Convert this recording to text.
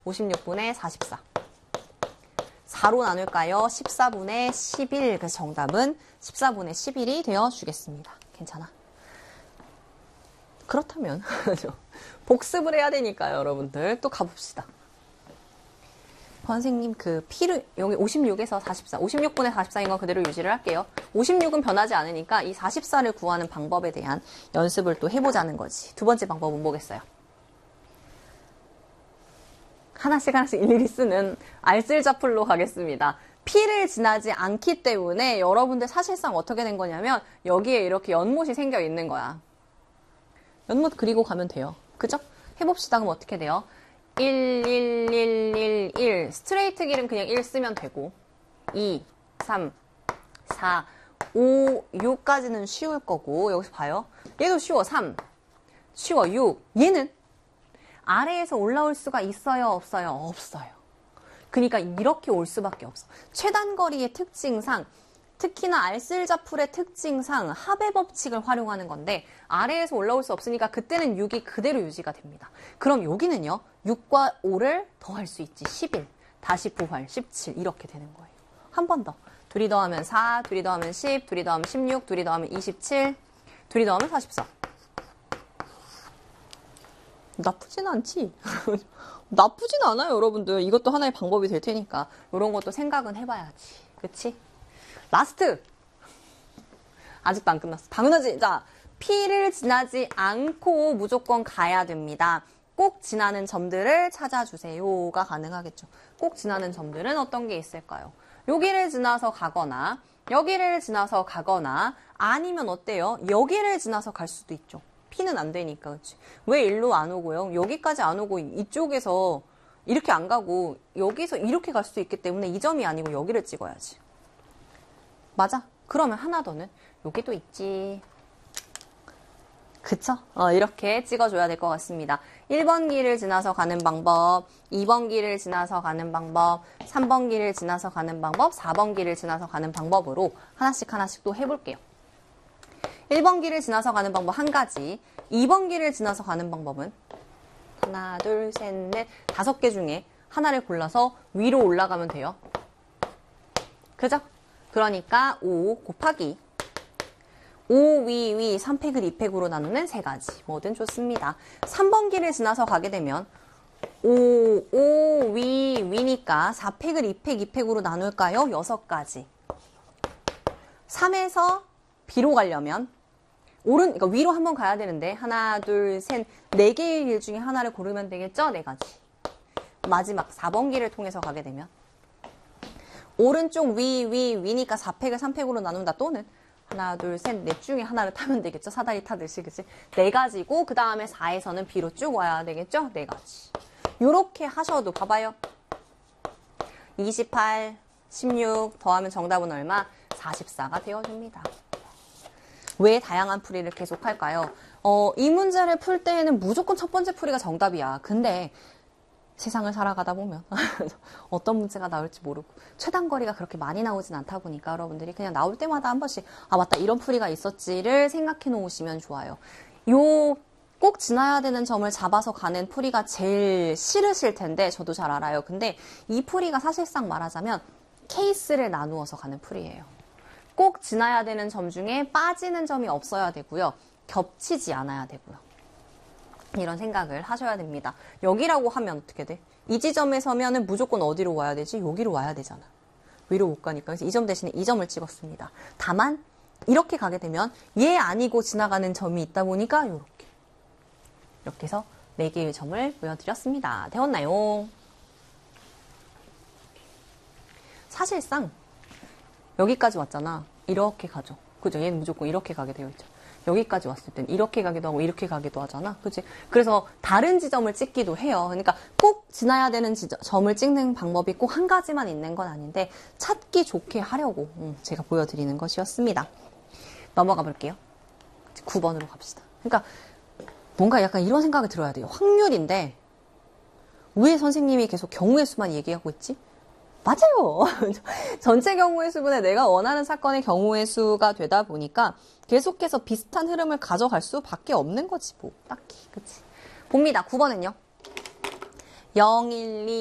56분의 44. 4로 나눌까요? 14분의 11. 그래서 정답은 14분의 11이 되어주겠습니다. 괜찮아? 그렇다면 복습을 해야 되니까요, 여러분들. 또 가봅시다. 선생님, P를 여기 56에서 44, 56분의 44인 건 그대로 유지를 할게요. 56은 변하지 않으니까 이 44를 구하는 방법에 대한 연습을 또 해보자는 거지. 두 번째 방법은 뭐겠어요? 하나씩 일일이 쓰는 알쓸자풀로 가겠습니다. P를 지나지 않기 때문에 여러분들 사실상 어떻게 된 거냐면 여기에 이렇게 연못이 생겨 있는 거야. 연못 그리고 가면 돼요. 그죠? 해봅시다. 그럼 어떻게 돼요? 1, 1, 1, 1, 1. 스트레이트 길은 그냥 1 쓰면 되고 2, 3, 4, 5, 6까지는 쉬울 거고 여기서 봐요. 얘도 쉬워. 3, 쉬워. 6. 얘는 아래에서 올라올 수가 있어요? 없어요? 없어요. 그러니까 이렇게 올 수밖에 없어. 최단거리의 특징상 특히나 알쓸자풀의 특징상 합의 법칙을 활용하는 건데 아래에서 올라올 수 없으니까 그때는 6이 그대로 유지가 됩니다. 그럼 여기는요. 6과 5를 더할 수 있지. 11, 다시 부활 17 이렇게 되는 거예요. 한 번 더. 둘이 더하면 4, 둘이 더하면 10, 둘이 더하면 16, 둘이 더하면 27, 둘이 더하면 44. 나쁘진 않지? 나쁘진 않아요, 여러분들. 이것도 하나의 방법이 될 테니까 이런 것도 생각은 해봐야지. 그치? 라스트! 아직도 안 끝났어. 당연하지. 자, P를 지나지 않고 무조건 가야 됩니다. 꼭 지나는 점들을 찾아주세요가 가능하겠죠. 꼭 지나는 점들은 어떤 게 있을까요? 여기를 지나서 가거나 여기를 지나서 가거나 아니면 어때요? 여기를 지나서 갈 수도 있죠. P는 안 되니까. 그치? 왜 일로 안 오고요? 여기까지 안 오고 이쪽에서 이렇게 안 가고 여기서 이렇게 갈 수 있기 때문에 이 점이 아니고 여기를 찍어야지. 맞아? 그러면 하나 더는 여기도 있지. 그쵸? 이렇게 찍어줘야 될 것 같습니다. 1번 길을 지나서 가는 방법, 2번 길을 지나서 가는 방법, 3번 길을 지나서 가는 방법, 4번 길을 지나서 가는 방법으로 하나씩 또 해볼게요. 1번 길을 지나서 가는 방법 한 가지, 2번 길을 지나서 가는 방법은 하나, 둘, 셋, 넷, 5개 중에 하나를 골라서 위로 올라가면 돼요. 그죠? 그러니까 5 곱하기 5 위 3팩을 2팩으로 나누는 3가지. 뭐든 좋습니다. 3번 길을 지나서 가게 되면 5 위니까 4팩을 2팩으로 나눌까요? 6가지. 3에서 B로 가려면 그러니까 위로 한번 가야 되는데 하나, 둘, 셋, 4개의 길 중에 하나를 고르면 되겠죠? 4가지. 마지막 4번 길을 통해서 가게 되면 오른쪽 위니까 4팩을 3팩으로 나눈다 또는 하나, 둘, 셋, 넷 중에 하나를 타면 되겠죠? 사다리 타듯이, 그치? 4가지고, 그 다음에 4에서는 B로 쭉 와야 되겠죠? 4가지. 요렇게 하셔도, 봐봐요. 28, 16 더하면 정답은 얼마? 44가 되어줍니다. 왜 다양한 풀이를 계속 할까요? 이 문제를 풀 때에는 무조건 첫 번째 풀이가 정답이야. 근데 세상을 살아가다 보면 어떤 문제가 나올지 모르고 최단거리가 그렇게 많이 나오진 않다 보니까 여러분들이 그냥 나올 때마다 한 번씩 아 맞다 이런 풀이가 있었지를 생각해 놓으시면 좋아요. 꼭 지나야 되는 점을 잡아서 가는 풀이가 제일 싫으실 텐데 저도 잘 알아요. 근데 이 풀이가 사실상 말하자면 케이스를 나누어서 가는 풀이에요. 꼭 지나야 되는 점 중에 빠지는 점이 없어야 되고요. 겹치지 않아야 되고요. 이런 생각을 하셔야 됩니다. 여기라고 하면 어떻게 돼? 이 지점에 서면은 무조건 어디로 와야 되지? 여기로 와야 되잖아. 위로 못 가니까. 그래서 이 점 대신에 이 점을 찍었습니다. 다만 이렇게 가게 되면 얘 아니고 지나가는 점이 있다 보니까 이렇게 해서 4개의 점을 보여드렸습니다. 되었나요? 사실상 여기까지 왔잖아. 이렇게 가죠. 그죠? 얘는 무조건 이렇게 가게 되어 있죠. 여기까지 왔을 땐 이렇게 가기도 하고 이렇게 가기도 하잖아. 그치? 그래서 다른 지점을 찍기도 해요. 그러니까 꼭 지나야 되는 점을 찍는 방법이 꼭 한 가지만 있는 건 아닌데 찾기 좋게 하려고 제가 보여드리는 것이었습니다. 넘어가 볼게요. 9번으로 갑시다. 그러니까 뭔가 약간 이런 생각이 들어야 돼요. 확률인데 왜 선생님이 계속 경우의 수만 얘기하고 있지? 맞아요. 전체 경우의 수분에 내가 원하는 사건의 경우의 수가 되다 보니까 계속해서 비슷한 흐름을 가져갈 수밖에 없는 거지 뭐 딱히. 그치? 봅니다. 9번은요. 012